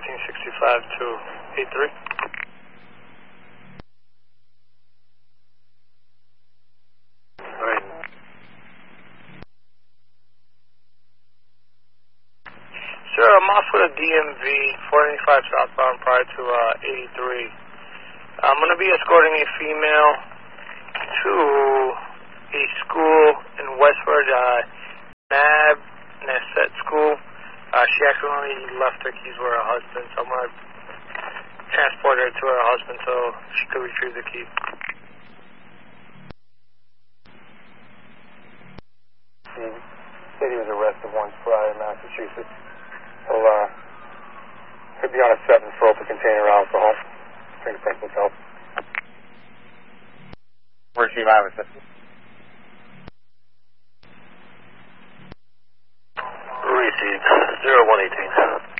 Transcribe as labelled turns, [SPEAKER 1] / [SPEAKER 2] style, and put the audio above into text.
[SPEAKER 1] 1465 to 83.
[SPEAKER 2] Alright.
[SPEAKER 1] Sir, I'm off with a DMV 485 southbound prior to 83. I'm going to be escorting a female to a school in Westford, Nasset School. She accidentally left her keys with her husband, so I'm going to transport her to her husband so she could retrieve the key.
[SPEAKER 2] He said he was arrested once prior in Massachusetts. Could be on a 7 for open container alcohol. Fingerprints will help. Where's she live?
[SPEAKER 3] Received 0118.